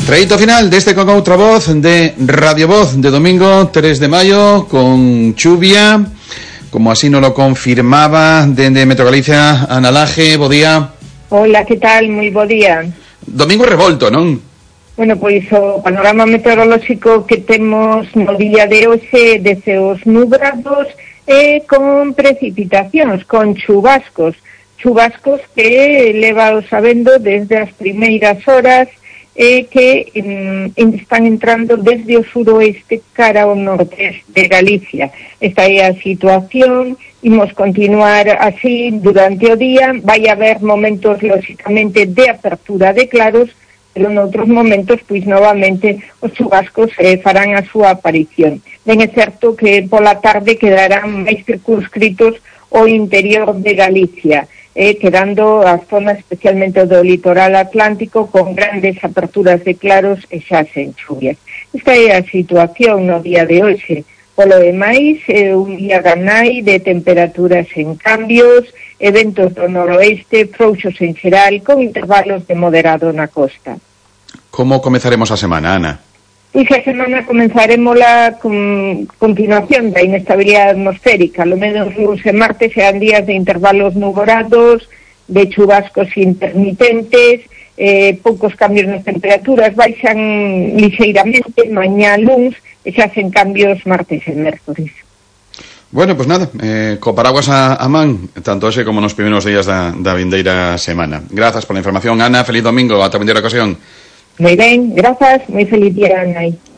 Treito final deste con outra voz de Radio Voz de domingo 3 de maio con chuvia, como así nos lo confirmaba dende Metro Galicia Ana Laje. Bo día. Hola, que tal? Moi bo día. Domingo revolto, non? Bueno, pois o panorama meteorolóxico que temos no día de hoxe de ceos nubrados e con precipitacións, con chubascos que leva sabendo desde as primeiras horas que están entrando desde o suroeste cara ao nordeste de Galicia. Esta é a situación, imos continuar así durante o día, vai haber momentos, lógicamente, de apertura de claros, pero noutros momentos, pois, novamente, os chubascos farán a súa aparición. Ben é certo que pola tarde quedarán máis circunscritos o interior de Galicia, quedando a zona especialmente do litoral atlántico con grandes aperturas de claros e xa sen chuvias. Esta é a situación no día de hoxe. Polo demais, un día ganai de temperaturas en cambios, eventos do noroeste, frouxos en xeral, con intervalos de moderado na costa. Como comezaremos a semana, Ana? Pois a semana comenzaremosla con continuación da inestabilidade atmosférica. Lo menos luns e martes serán días de intervalos nuborados, de chubascos intermitentes, poucos cambios nas temperaturas, baixan lixeiramente mañá luns e xa sen cambios martes e mércores. Bueno, pues nada, co paraguas a man, tanto hoxe como nos primeiros días da vindeira semana. Grazas pola información, Ana, feliz domingo, ata a vindeira ocasión. Moi ben, grazas, moi feliz día, Ana.